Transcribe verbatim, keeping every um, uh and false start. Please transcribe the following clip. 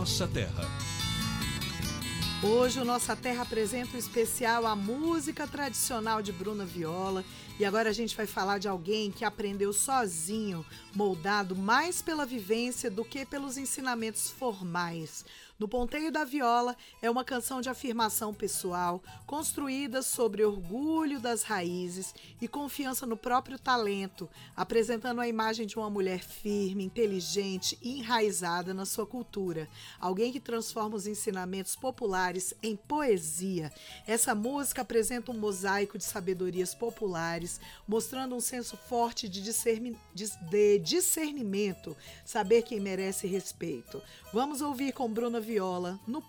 Nossa Terra. Hoje o Nossa Terra apresenta o especial A Música Tradicional de Bruna Viola. E agora a gente vai falar de alguém que aprendeu sozinho, moldado mais pela vivência do que pelos ensinamentos formais. No Ponteio da Viola é uma canção de afirmação pessoal, construída sobre orgulho das raízes e confiança no próprio talento, apresentando a imagem de uma mulher firme, inteligente e enraizada na sua cultura. Alguém que transforma os ensinamentos populares em poesia. Essa música apresenta um mosaico de sabedorias populares, mostrando um senso forte de, discerni- de discernimento, saber quem merece respeito. Vamos ouvir com Bruna Viola no